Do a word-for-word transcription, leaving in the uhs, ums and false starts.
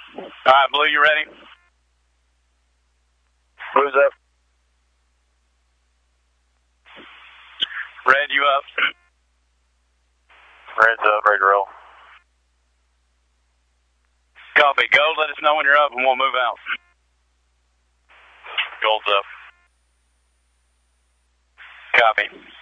All right, Blue, you ready? Blue's up. Red, you up? Red's up, ready to roll. Copy. Gold, let us know when you're up and we'll move out. Gold's up. Copy.